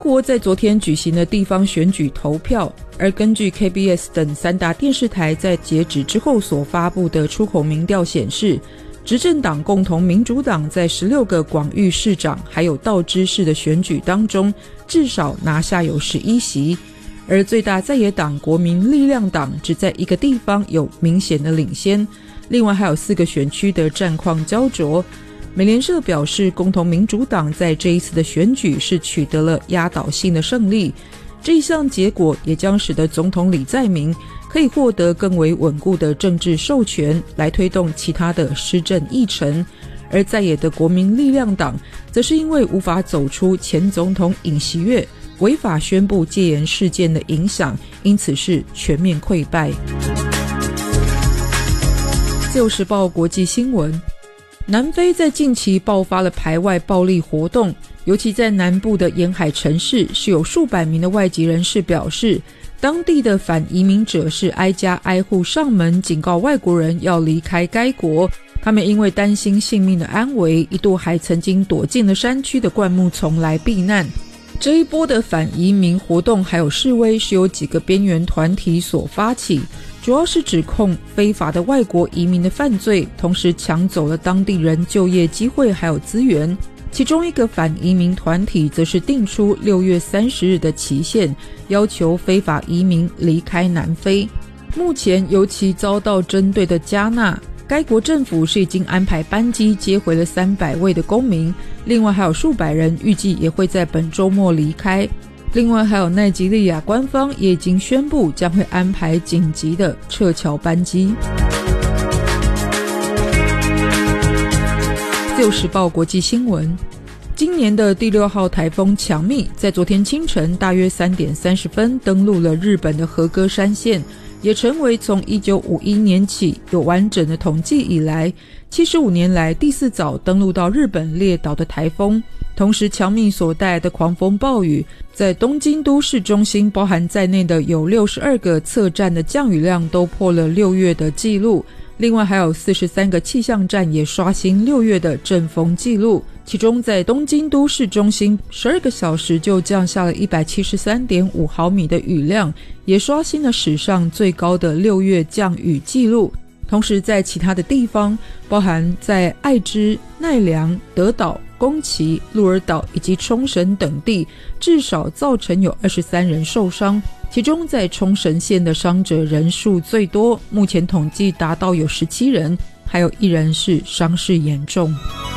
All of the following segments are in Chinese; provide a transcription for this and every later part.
国在昨天举行了地方选举投票，而根据 KBS 等3大电视台在截止之后所发布的出口民调显示，执政党共同民主党在16个广域市长还有道知事的选举当中至少拿下有11席，而最大在野党国民力量党只在一个地方有明显的领先，另外还有4个选区的战况焦灼。美联社表示，共同民主党在这一次的选举是取得了压倒性的胜利，这一项结果也将使得总统李在明可以获得更为稳固的政治授权，来推动其他的施政议程。而在野的国民力量党则是因为无法走出前总统尹锡悦违法宣布戒严事件的影响，因此是全面溃败。自由时报国际新闻，南非在近期爆发了排外暴力活动，尤其在南部的沿海城市，是有数百名的外籍人士表示，当地的反移民者是挨家挨户上门警告外国人要离开该国，他们因为担心性命的安危，一度还曾经躲进了山区的灌木丛来避难。这一波的反移民活动还有示威是由几个边缘团体所发起，主要是指控非法的外国移民的犯罪，同时抢走了当地人就业机会还有资源。其中一个反移民团体则是定出6月30日的期限，要求非法移民离开南非。目前尤其遭到针对的加纳，该国政府是已经安排班机接回了300位的公民，另外还有数百人预计也会在本周末离开。另外还有奈及利亚官方也已经宣布将会安排紧急的撤侨班机。自由时报国际新闻，今年的第6号台风强密在昨天清晨大约3点30分登陆了日本的和歌山县，也成为从1951年起有完整的统计以来75年来第4早登陆到日本列岛的台风。同时强密所带来的狂风暴雨，在东京都市中心包含在内的有62个测站的降雨量都破了6月的记录，另外还有43个气象站也刷新6月的阵风记录。其中在东京都市中心12个小时就降下了 173.5 毫米的雨量，也刷新了史上最高的6月降雨记录。同时在其他的地方，包含在爱知、奈良、德岛、宫崎、鹿儿岛以及冲绳等地，至少造成有23人受伤，其中在冲绳县的伤者人数最多，目前统计达到有17人，还有1人是伤势严重。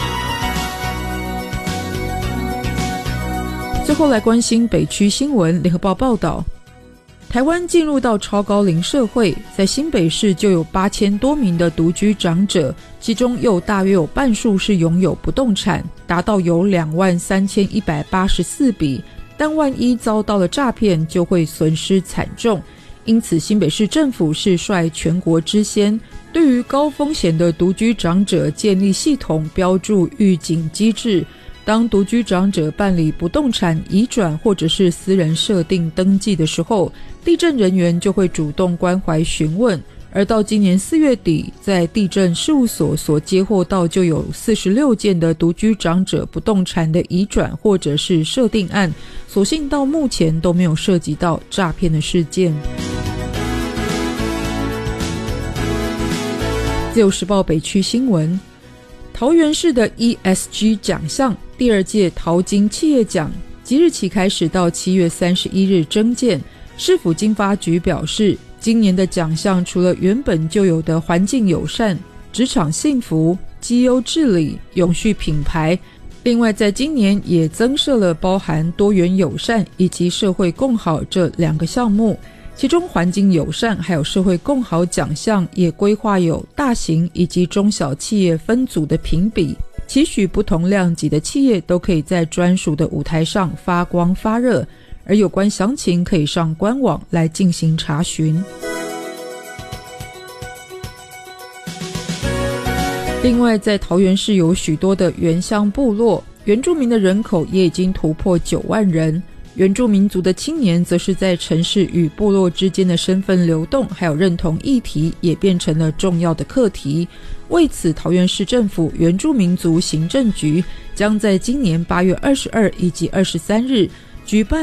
最后来关心北区新闻，联合报报道，台湾进入到超高龄社会，在新北市就有8000多名的独居长者，其中又大约有半数是拥有不动产，达到有23184笔，但万一遭到了诈骗就会损失惨重。因此新北市政府是率全国之先，对于高风险的独居长者建立系统标注预警机制，当独居长者办理不动产移转或者是私人设定登记的时候，地政人员就会主动关怀询问，而到今年4月底，在地政事务所所接获到就有46件的独居长者不动产的移转或者是设定案，所幸到目前都没有涉及到诈骗的事件。自由时报北区新闻，桃园市的 ESG 奖项第2届桃金企业奖即日起开始到7月31日征件。市府经发局表示，今年的奖项除了原本就有的环境友善、职场幸福、绩优治理、永续品牌，另外在今年也增设了包含多元友善以及社会共好这2个项目。其中环境友善还有社会共好奖项也规划有大型以及中小企业分组的评比，期许不同量级的企业都可以在专属的舞台上发光发热，而有关详情可以上官网来进行查询。另外在桃园市有许多的原乡部落，原住民的人口也已经突破9万人，原住民族的青年则是在城市与部落之间的身份流动还有认同议题也变成了重要的课题。为此桃园市政府原住民族行政局将在今年8月22以及23日举办